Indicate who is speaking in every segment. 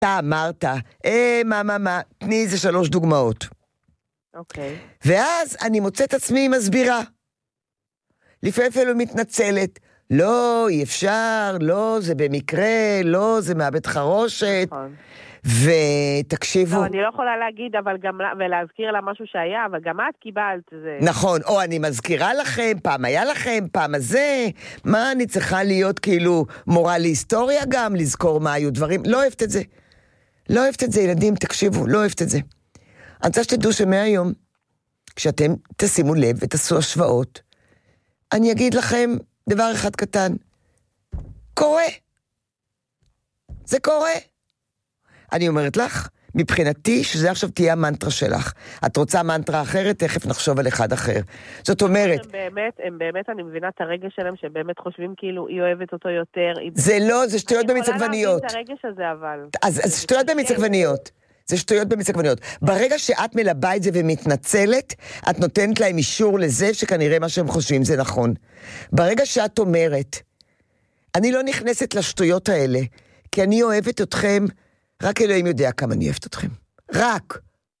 Speaker 1: אתה אמרת, תני איזה 3 דוגמאות.
Speaker 2: אוקיי.
Speaker 1: ואז אני מוצאת עצמי מסבירה. לפעמים אפילו מתנצלת. לא, אי אפשר, לא, זה במקרה, לא, זה מאבד חרושת.
Speaker 2: נכון.
Speaker 1: ותקשיבו.
Speaker 2: לא, אני לא יכולה להגיד, אבל גם, ולהזכיר לה משהו שהיה, אבל גם את קיבלת זה.
Speaker 1: נכון, או אני מזכירה לכם, פעם היה לכם, פעם הזה, מה אני צריכה להיות כאילו מורה להיסטוריה גם, לזכור מה היו דברים, לא אוהבת את זה. לא אוהבת את זה, ילדים, תקשיבו, לא אוהבת את זה. אני רוצה שתדעו שמהיום, כשאתם תשימו לב ותעשו השוואות, אני אגיד לכם דבר אחד קטן. קורה. זה קורה. אני אומרת לך, מבחינתי, שזה עכשיו תהיה המנטרה שלך. את רוצה מנטרה אחרת, תכף נחשוב על אחד אחר. זאת אומרת...
Speaker 2: הם באמת, אני מבינה את הרגש שלהם, שהם באמת חושבים כאילו, היא אוהבת אותו יותר.
Speaker 1: זה לא, זה שטויות במיץ עגבניות.
Speaker 2: אני יכולה להבין את הרגש הזה, אבל...
Speaker 1: אז שטויות במיץ עגבניות. זה שטויות במיץ עגבניות. ברגע שאת מלבה את זה ומתנצלת, את נותנת להם אישור לזה שכנראה מה שהם חושבים זה נכון. ברגע שאת אומרת, אני לא נכנסת לשטויות האלה, כי אני אוהבת אתכם, רק אלוהים יודע כמה אני אוהבת אתכם. רק.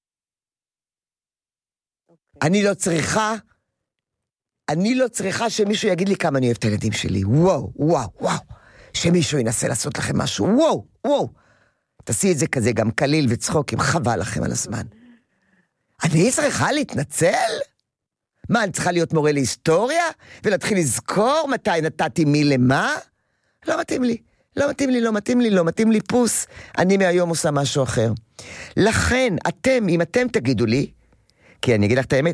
Speaker 1: אני לא צריכה שמישהו יגיד לי כמה אני אוהבת את הילדים שלי. וואו. שמישהו ינסה לעשות לכם משהו. וואו. תעשי את זה כזה גם קליל וצחוק, אם חבל לכם על הזמן. אני צריכה להתנצל? מה, אני צריכה להיות מורה להיסטוריה? ולהתחיל לזכור מתי נתתי מי למה? לא מתאים לי פוס. אני מהיום עושה משהו אחר. לכן, אם אתם תגידו לי, כי אני אגיד לך את האמת,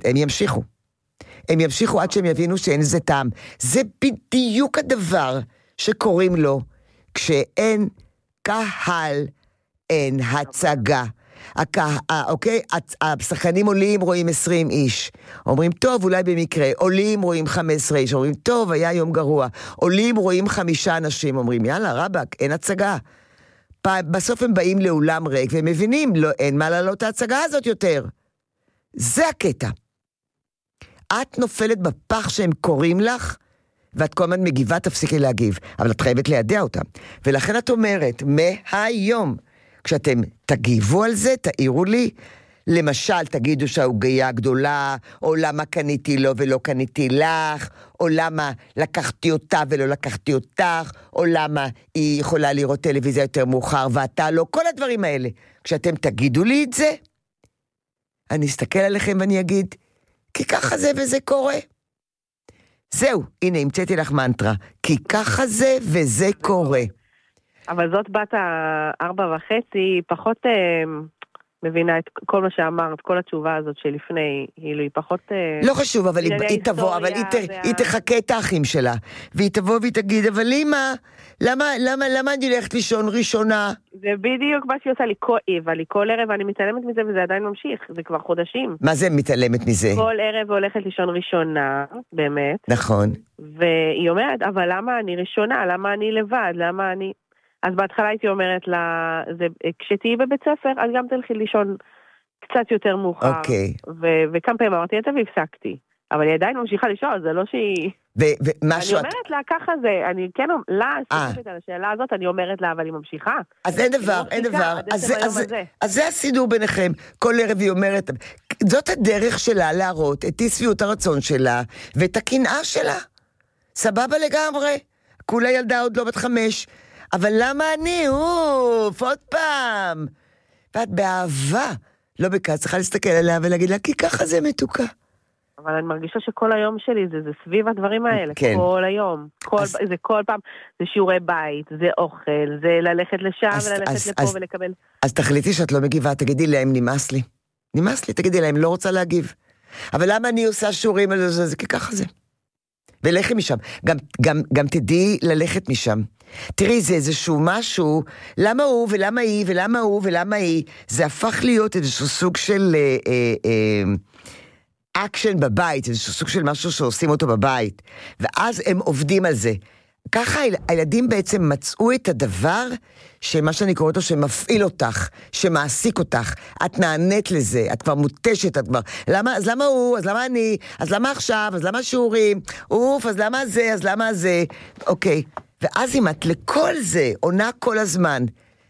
Speaker 1: הם ימשיכו עד שהם יבינו שאין איזה טעם. זה בדיוק הדבר שקוראים לו, כשאין קהל, אין הצגה. אוקיי? השחקנים עולים, רואים 20 איש. אומרים, טוב, אולי במקרה. עולים, רואים 15 איש. אומרים, טוב, היה יום גרוע. עולים, רואים 5 אנשים. אומרים, יאללה, רבק, אין הצגה. בסוף הם באים לאולם ריק, והם מבינים, לא, אין מה לעלות ההצגה הזאת יותר. זה הקטע. את נופלת בפח שהם קוראים לך, ואת כל הזמן מגיבה, תפסיקי להגיב. אבל את חייבת לידע אותם. ולכן את אומרת, מהיום, כשאתם תגיבו על זה, תעירו לי, למשל, תגידו שהעוגיה גדולה, או למה קניתי לו ולא קניתי לך, או למה לקחתי אותה ולא לקחתי אותך, או למה היא יכולה לראות טלוויזיה יותר מאוחר ואתה לא, כל הדברים האלה. כשאתם תגידו לי את זה, אני אסתכל עליכם ואני אגיד, כי ככה זה וזה קורה. זהו, הנה, המצאתי לך מנטרה, כי ככה זה וזה קורה.
Speaker 2: אבל זאת בת 4.5, היא פחות מבינה את כל מה שאמרת, כל התשובה הזאת שלפני, היא פחות...
Speaker 1: לא חשוב, אבל היא תבוא, אבל היא תחכה את האחים שלה, והיא תבוא והיא תגיד, אבל אמא, למה אני הולכת לישון ראשונה?
Speaker 2: זה בדיוק מה שהיא עושה לי, אבל כל ערב אני מתעלמת מזה, וזה עדיין ממשיך, זה כבר חודשים.
Speaker 1: מה זה מתעלמת מזה?
Speaker 2: כל ערב הולכת לישון ראשונה, באמת.
Speaker 1: נכון.
Speaker 2: והיא אומרת, אבל למה אני ראשונה? למה אני לבד? למה אני... אז בהתחלה הייתי אומרת לה, כשתהי בבית ספר, אז גם תלכי לישון קצת יותר מאוחר.
Speaker 1: אוקיי.
Speaker 2: וכמה פעמים אמרתי, אתה והפסקתי. אבל היא עדיין ממשיכה לישון, זה לא שהיא... אני אומרת לה, ככה זה, אני כן, ספציפית על השאלה הזאת, אני אומרת לה, אבל היא ממשיכה. אז
Speaker 1: אין דבר. אז זה הסידור ביניכם. כל ערב היא אומרת, זאת הדרך שלה להראות את שביעות הרצון שלה, ואת הקנאה שלה. סבבה לגמרי. כולה ילדה עוד לא בת 5. אבל למה אני? עוד פעם. ואת באהבה. לא בכלל, צריכה להסתכל עליה ולהגיד לה, כי ככה זה מתוקה.
Speaker 2: אבל אני מרגישה שכל היום שלי זה סביב הדברים האלה.
Speaker 1: כן.
Speaker 2: כל היום. זה כל פעם, זה שיעורי בית, זה אוכל, זה ללכת לשם וללכת לפה ולקבל.
Speaker 1: אז תחליטי שאת לא מגיבה, תגידי להם, נמאס לי. תגידי להם, לא רוצה להגיב. אבל למה אני עושה שיעורים על זה? כי ככה זה. ולכי משם. גם תדעי ללכת משם. תראי, זה איזשהו משהו, למה הוא ולמה היא ולמה הוא ולמה היא, זה הפך להיות איזשהו סוג של אקשן בבית, איזשהו סוג של משהו שעושים אותו בבית, ואז הם עובדים על זה. ככה הילדים בעצם מצאו את הדבר שמה שאני קורא אותו שמפעיל אותך, שמעסיק אותך, את נענית לזה, את כבר מותשת, את כבר, אז למה הוא, אז למה אני, אז למה עכשיו, אז למה שיעורים, אז למה זה, אז למה זה, אוקיי. ואז אם את לכל זה עונה כל הזמן,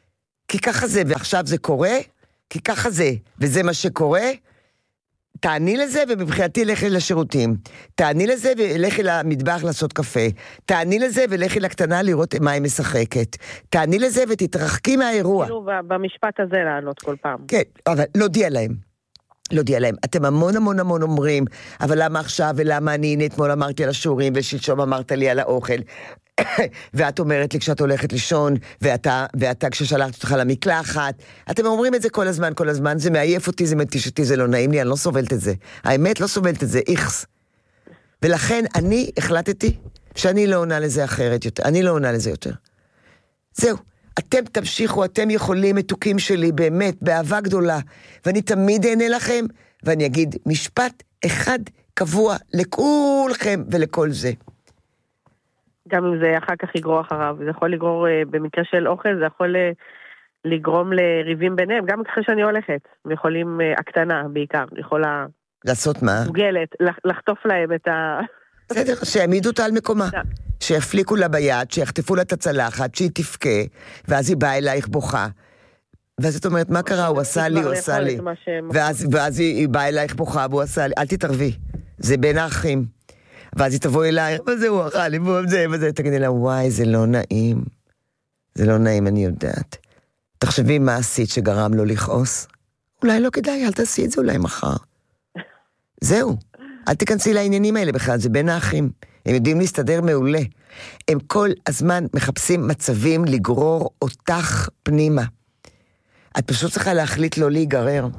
Speaker 1: כי ככה זה, ועכשיו זה קורה, כי ככה זה, וזה מה שקורה, תעני לזה, ומבחינתי לכי לשירותים. תעני לזה, ולכי למטבח לעשות קפה. תעני לזה, ולכי לקטנה לראות מה היא משחקת. תעני לזה, ותתרחקי מהאירוע.
Speaker 2: כאילו במשפט הזה לענות כל פעם.
Speaker 1: כן, אבל לא הודיע להם. לא הודיע להם. אתם המון המון המון אומרים, אבל למה עכשיו, ולמה אני אתמול אמרתי על השיעורים, ושלשום אמרת לי על האוכל. ואת אומרת לי כשאת הולכת לישון, ואתה כששלחת אותך למקלחת, אתם אומרים את זה כל הזמן, זה מעייף אותי, זה מתיש אותי, זה לא נעים לי, אני לא סובלת את זה. האמת לא סובלת את זה, איכס. ולכן אני החלטתי שאני לא עונה לזה אחרת יותר, אני לא עונה לזה יותר. זהו, אתם תמשיכו, אתם יכולים מתוקים שלי, באמת, באהבה גדולה, ואני תמיד אענה לכם, ואני אגיד משפט אחד קבוע לכולכם ולכל זה.
Speaker 2: גם אם זה אחר כך יגרור אחריו, זה יכול לגרור, במקרה של אוכל, זה יכול לגרום לריבים ביניהם, גם אחרי שאני הולכת, יכולים, הקטנה בעיקר, יכולה...
Speaker 1: לעשות מה?
Speaker 2: מוגלת, לחטוף להם את ה...
Speaker 1: בסדר, שיעמידו אותה על מקומה, שיפליקו לה ביד, שיחטפו לה את הצלחת, שהיא תפקה, ואז היא באה אלייך בוכה, ואז את אומרת, מה קרה? הוא עשה לי, הוא עשה לי, ואז היא באה אלייך בוכה, והוא עשה לי, אל תתערבי, זה בין האחים. ואז היא תבוא אליי, וזה הוא אכל לי, וזה, תגידי לה, וואי, זה לא נעים. זה לא נעים, אני יודעת. תחשבי מה עשית שגרם לו לכעוס. אולי לא כדאי, אל תעשי את זה אולי מחר. זהו, אל תכנסי לעניינים האלה בכלל, זה בין האחים. הם יודעים להסתדר מעולה. הם כל הזמן מחפשים מצבים לגרור אותך פנימה. את פשוט צריכה להחליט לא להיגרר.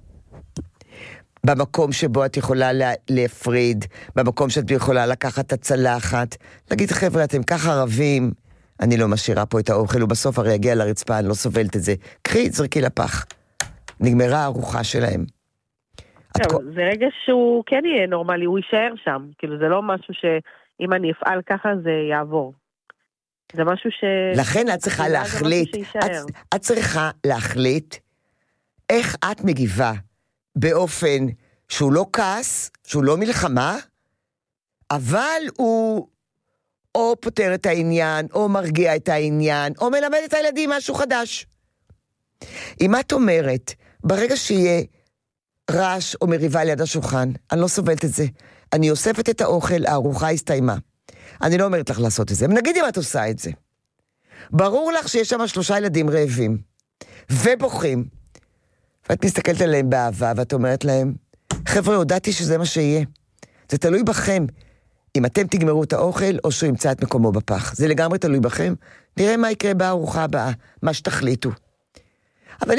Speaker 1: במקום שבו את יכולה להפריד, במקום שאת יכולה לקחת את הצלחת, להגיד, חבר'ה, אתם ככה רבים, אני לא משאירה פה את האוכל, ובסוף הרי יגיע לרצפה, אני לא סובלת את זה. קחי, זרקי לפח. נגמרה הארוחה שלהם.
Speaker 2: זה רגע שהוא כן יהיה נורמלי, הוא יישאר שם. כאילו, זה לא משהו שאם אני אפעל ככה, זה יעבור. זה משהו ש...
Speaker 1: לכן את צריכה להחליט, את צריכה להחליט איך את מגיבה באופן שהוא לא כעס, שהוא לא מלחמה, אבל הוא או פותר את העניין, או מרגיע את העניין, או מלמד את הילדים משהו חדש. אם את אומרת, ברגע שיהיה רעש או מריבה ליד השולחן, אני לא סובלת את זה. אני אוספת את האוכל, הארוחה הסתיימה. אני לא אומרת לך לעשות את זה. נגיד אם את עושה את זה. ברור לך שיש שם 3 ילדים רעבים, ובוכים, ואת מסתכלת עליהם באהבה, ואת אומרת להם, חבר'ה, הודעתי שזה מה שיהיה. זה תלוי בכם. אם אתם תגמרו את האוכל, או שהוא ימצא את מקומו בפח. זה לגמרי תלוי בכם. נראה מה יקרה בארוחה הבאה, מה שתחליטו. אבל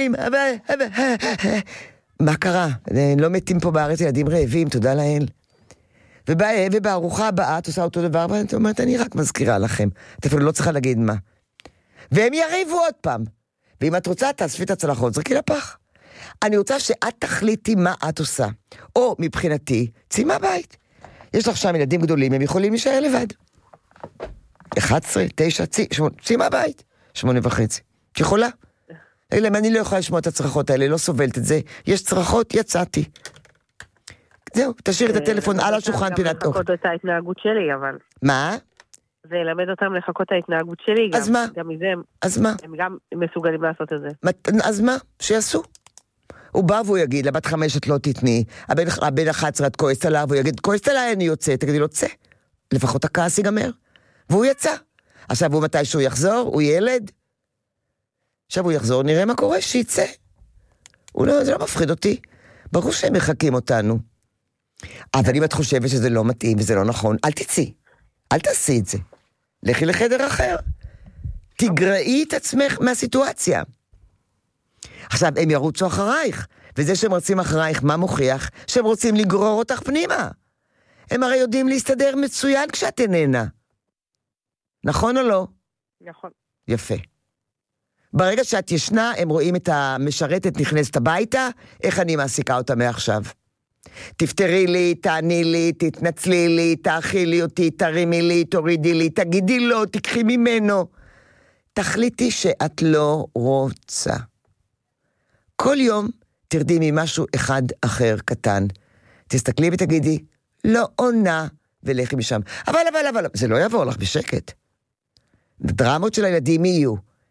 Speaker 1: מה קרה? לא מתים פה בארץ ילדים רעבים, תודה לאל. ובארוחה הבאה את עושה אותו דבר, ואת אומרת, אני רק מזכירה לכם. את אפילו לא צריכה להגיד מה. והם יריבו עוד פעם. ואם את רוצה, תאספי את הצלחות, זרקי לפח. אני רוצה שאת תחליטי מה את עושה. או מבחינתי, צאי מהבית. יש לך שם ילדים גדולים, הם יכולים להישאר לבד. 11, 9, צאי מהבית. 8:30. את יכולה? אלא אם אני לא יכולה לשמוע את הצרחות האלה, לא סובלת את זה. יש צרחות, יצאתי. זהו, תשאיר את הטלפון על השולחן פינת אוכל.
Speaker 2: לחכות את ההתנהגות שלי, אבל...
Speaker 1: מה?
Speaker 2: זה ילמד אותם לחכות את ההתנהגות שלי.
Speaker 1: אז מה?
Speaker 2: גם מזה
Speaker 1: אז מה?
Speaker 2: הם גם מסוגלים לעשות את זה.
Speaker 1: אז מה? שיעשו. הוא בא והוא יגיד, לבת 5 את לא תתני, הבן 11 את כועסת עליו, והוא יגיד, כועסת עליי אני יוצא, תגידי לו, צא. לפחות הכעס ייגמר. והוא יצא. עכשיו הוא מתי שהוא יחזור, הוא ילד. עכשיו הוא יחזור, נראה מה קורה, שיצא. זה לא מפחיד אותי. ברור שהם מחכים אותנו. אבל אם את חושבת שזה לא מתאים וזה לא נכון, אל תצאי. אל תעשי את זה. לכי לחדר אחר. תגרעי את עצמך מהסיטואציה. עכשיו, הם ירוצו אחרייך. וזה שהם רצים אחרייך, מה מוכיח? שהם רוצים לגרור אותך פנימה. הם הרי יודעים להסתדר מצוין כשאת איננה. נכון או לא?
Speaker 2: נכון.
Speaker 1: יפה. ברגע שאת ישנה, הם רואים את המשרתת נכנסת הביתה, איך אני מעסיקה אותה מעכשיו. תפתרי לי, תעני לי, תתנצלי לי, תאכילי אותי, תרימי לי, תורידי לי, תגידי לו, תקחי ממנו. תחליטי שאת לא רוצה. כל יום תרדי ממשהו אחד אחר קטן. תסתכלי ותגידי, לא עונה, ולכי משם. אבל, זה לא יעבור לך בשקט. דרמות של הילדים יהיו.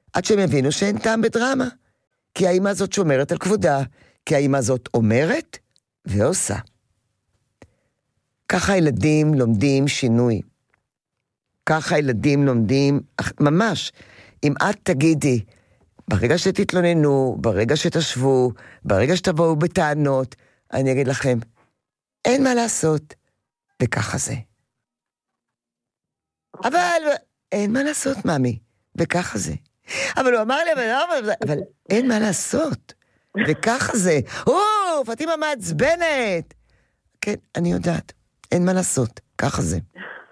Speaker 1: עד שהם יבינו שאין טעם בדרמה. כי האמא הזאת שומרת על כבודה, כי האמא הזאת אומרת ועושה. ככה ילדים לומדים שינוי. ככה ילדים לומדים, ממש, אם את תגידי, ברגע שתתלוננו, ברגע שתשבו, ברגע שתבואו בטענות, אני אגיד לכם, אין מה לעשות, וככה זה. אבל אין מה לעשות, מאמי, וככה זה. אבל הוא אמר לי, אבל אין מה לעשות, וככה זה. פטימה מעצבנת. כן, אני יודעת, אין מה לעשות, ככה זה.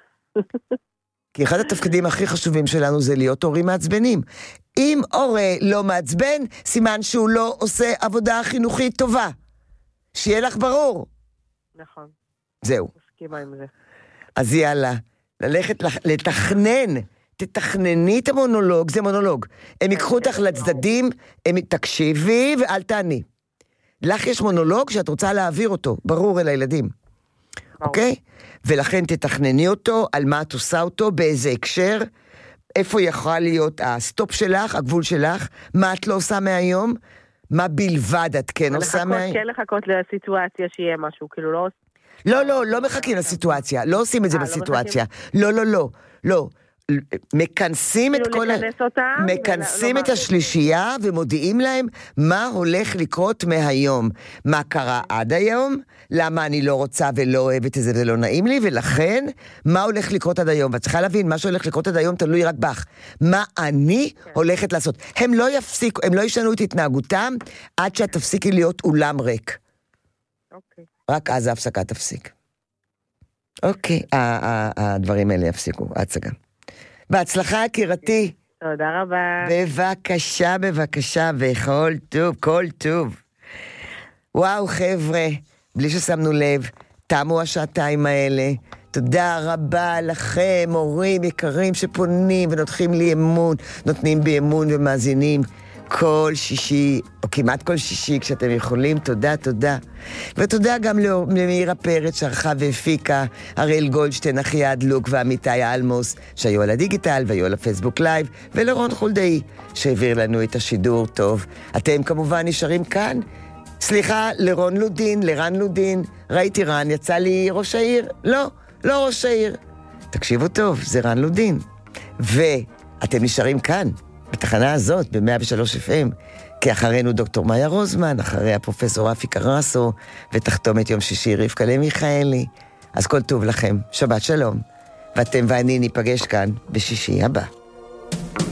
Speaker 1: כי אחד התפקידים הכי חשובים שלנו זה להיות הורים מעצבנים. אם הורה לא מעצבן, סימן שהוא לא עושה עבודה חינוכית טובה. שיהיה לך ברור.
Speaker 2: נכון.
Speaker 1: זהו.
Speaker 2: מסכימה עם זה.
Speaker 1: אז יאללה, ללכת לתכנן, תתכנני את המונולוג, זה מונולוג. הם ייקחו אותך לצדדים, הם תקשיבי ואל תעני. לך יש מונולוג שאת רוצה להעביר אותו, ברור אל הילדים. אוקיי? ולכן תתכנני אותו, על מה את עושה אותו, באיזה הקשר, איפה יכול להיות הסטופ שלך, הגבול שלך, מה את לא עושה מהיום, מה בלבד את כן עושה מהיום.
Speaker 2: כן לחכות לסיטואציה שיהיה משהו, כאילו לא...
Speaker 1: לא מחכים לסיטואציה, לא עושים את זה בסיטואציה. לא. מכנסים את כל... מכנסים את השלישייה ומודיעים להם מה הולך לקרות מהיום. מה קרה עד היום, למה אני לא רוצה ולא אוהבת את זה ולא נעים לי, ולכן מה הולך לקרות עד היום. ואת צריכה להבין, מה שהולך לקרות עד היום תלוי רק בך. מה אני הולכת לעשות. הם לא יפסיקו, הם לא ישנו את התנהגותם עד שאת תפסיקי להיות אולם ריק.
Speaker 2: אוקיי.
Speaker 1: רק אז ההפסקה תפסיק. אוקיי, הדברים האלה יפסיקו, ההצגה. בהצלחה, יקירתי.
Speaker 2: תודה רבה.
Speaker 1: בבקשה, כל טוב. וואו, חבר'ה, בלי ששמנו לב, תמו השעתיים האלה. תודה רבה לכם, הורים יקרים שפונים ונותנים בי אמון ומאזינים. כל שישי, או כמעט כל שישי, כשאתם יכולים, תודה. ותודה גם למאירה פרץ, שערכה והפיקה, הראל גולדשטיין, אחי הדלוק, ועמיתי אלמוס, שהיו על הדיגיטל והיו על הפייסבוק לייב, ולרון חולדאי, שהעביר לנו את השידור טוב. אתם כמובן נשארים כאן. סליחה, לרן לודין, ראיתי רן, יצא לי ראש העיר. לא ראש העיר. תקשיבו טוב, זה רן לודין. ואתם נשארים כאן. בתחנה הזאת, ב-103 FM, כי אחרינו דוקטור מאיה רוזמן, אחרי הפרופסור רפי קרסו, ותחתום את יום שישי רבקה למיכאלי. אז כל טוב לכם, שבת שלום. ואתם ואני ניפגש כאן בשישי הבא.